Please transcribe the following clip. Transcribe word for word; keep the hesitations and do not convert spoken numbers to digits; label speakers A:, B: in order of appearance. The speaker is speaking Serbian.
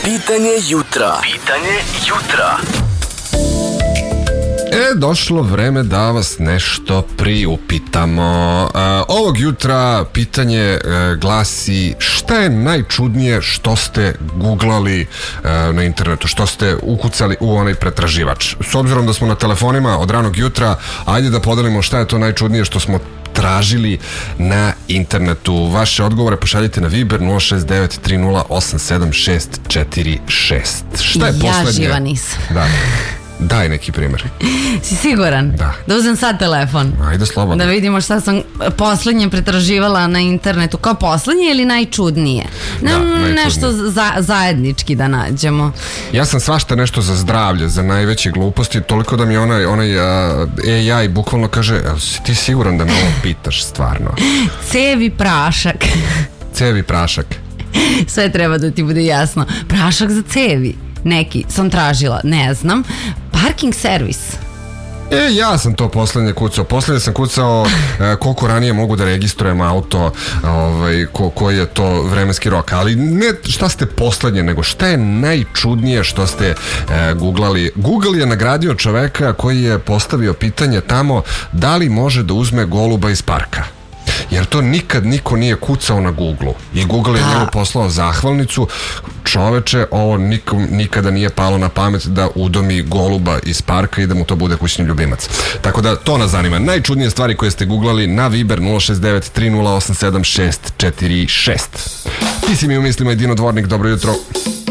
A: Pitanje jutra. Pitanje jutra.
B: E, došlo vreme da vas nešto priupitamo. E, ovog jutra pitanje e, glasi: šta je najčudnije što ste googlali e, na internetu, što ste ukucali u onaj pretraživač? S obzirom da smo na telefonima od ranog jutra, ajde da podelimo šta je to najčudnije što smo tražili na internetu. Vaše odgovore pošaljite na Viber nula šest devet tri nula osam sedam šest četiri šest. Šta je poslednje?
C: Ja živa nisam.
B: Da. Daj neki primjer.
C: Si siguran?
B: Da.
C: Da uzem sad telefon.
B: Ajde slobodno.
C: Da vidimo šta sam poslednje pretraživala na internetu. Kao poslednje ili najčudnije?
B: Da,
C: Na,
B: najčudnije.
C: Nešto za, zajednički da nađemo.
B: Ja sam svašta nešto za zdravlje, za najveće gluposti, toliko da mi onaj, onaj uh, A I bukvalno kaže: jel si ti siguran da me ovo pitaš stvarno?
C: Cevi prašak.
B: Cevi prašak.
C: Sve treba da ti bude jasno. Prašak za cevi. Neki sam tražila, ne znam. Parking servis.
B: E, ja sam to poslednje kucao. Poslednje sam kucao e, koliko ranije mogu da registrujem auto, ovaj, ko, koji je to vremenski rok. Ali ne šta ste poslednje, nego šta je najčudnije što ste e, googlali. Google je nagradio čoveka koji je postavio pitanje tamo da li može da uzme goluba iz parka. Jer to nikad niko nije kucao na Google-u. I Google je njemu poslao zahvalnicu: čoveče, ovo nikom nikada nije palo na pamet da udomi goluba iz parka i da mu to bude kućni ljubimac. Tako da to nas zanima. Najčudnije stvari koje ste googlali na Viber nula šest devet tri nula osam sedam šest četiri šest. Ti si mi u mislima Dino Dvornik, dobro jutro.